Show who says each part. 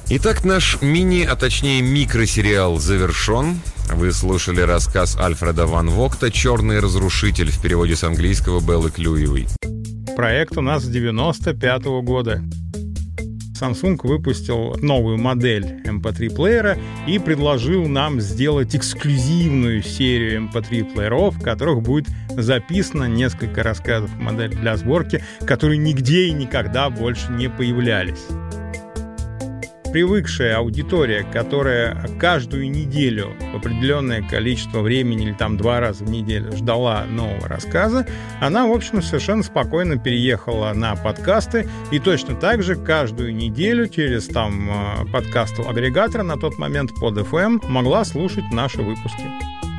Speaker 1: Итак, наш мини, а точнее микросериал завершен. Вы слушали рассказ Альфреда Ван Вогта «Черный разрушитель» в переводе с английского Беллы Клюевой.
Speaker 2: Проект у нас с 95-го года. Samsung выпустил новую модель MP3-плеера и предложил нам сделать эксклюзивную серию MP3-плееров, в которых будет записано несколько рассказов модель для сборки, которые нигде и никогда больше не появлялись. Привыкшая аудитория, которая каждую неделю в определенное количество времени или там 2 раза в неделю ждала нового рассказа, она, в общем, совершенно спокойно переехала на подкасты и точно так же каждую неделю через подкаст агрегатора на тот момент под FM могла слушать наши выпуски.